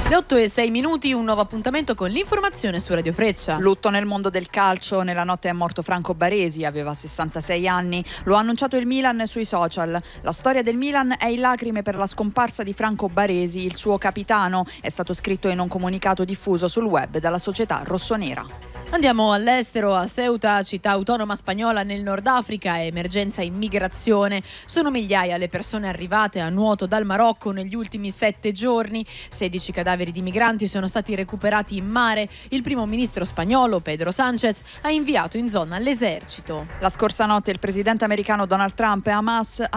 Le 8:06, un nuovo appuntamento con l'informazione su Radio Freccia. Lutto nel mondo del calcio, nella notte è morto Franco Baresi, aveva 66 anni, lo ha annunciato il Milan sui social. La storia del Milan è in lacrime per la scomparsa di Franco Baresi, il suo capitano, è stato scritto in un comunicato diffuso sul web dalla società rossonera. Andiamo all'estero, a Ceuta, città autonoma spagnola nel Nord Africa, emergenza immigrazione. Sono migliaia le persone arrivate a nuoto dal Marocco negli ultimi 7 giorni. 16 cadaveri di migranti sono stati recuperati in mare. Il primo ministro spagnolo, Pedro Sánchez, ha inviato in zona l'esercito. La scorsa notte il presidente americano Donald Trump e Hamas